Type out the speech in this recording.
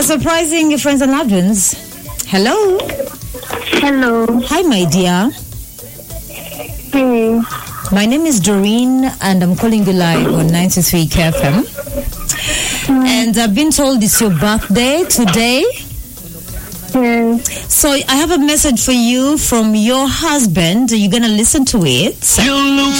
Surprising your friends and loved ones. Hello. Hello. Hi, my dear. Hey. My name is Doreen, and I'm calling you live on 93 KFM. And I've been told it's your birthday today. Yes. So I have a message for you from your husband. You're going to listen to it. You look